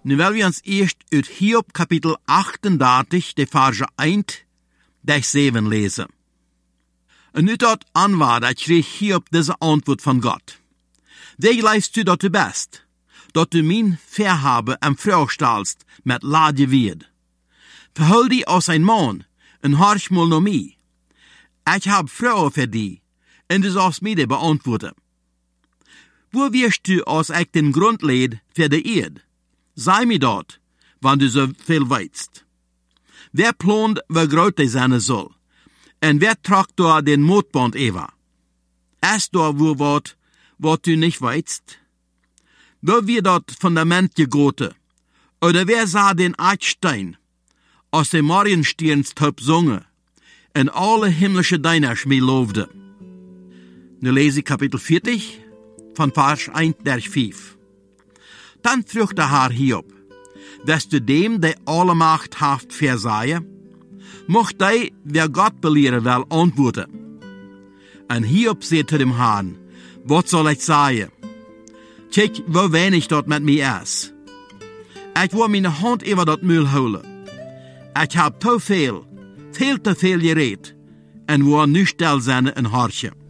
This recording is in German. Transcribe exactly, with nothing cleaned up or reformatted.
Nu willen we ons eerst uit Hiob kapitel achtendertig, de verse één tot zeven lezen. En nu dat aanwaar, dat kreeg Hiob deze antwoord van God. Wie leist u dat u best, dat u mijn verhaben en vrouw stalst met laadje weerd. Verhul die als een man, en harsch mal naar mij. Ik heb vrouwen voor die, en dus als mij die beantwoorden. Wo wirst du als ik den grond leed voor de eerd? Sei mir dat, wann du so viel weißt. Wer plant, wie groß die sein soll? En wer tragt da den Motband eva? Ist da wo wat, wat du nicht weißt? Wo wird dat Fundament gegoten? Oder wer sah den Eidstein aus dem Mariensternstop zongen en alle himmlische Dieners mee loofde? Nu lees ik kapitel veertig, van vers één tot vijf. Dan vroeg de Herr Hiob, wist du dem, der alle Macht haft versaie? Mocht hij, wer Gott belehren will, antworten? En Hiob zei zu dem Herrn, wat soll ich sagen? Kijk, wo wenig dat met mij is. Ik wil mijn hand over dat muil houden. Ik heb te veel, veel te veel gereed, en wil nu stil zijn en hartje.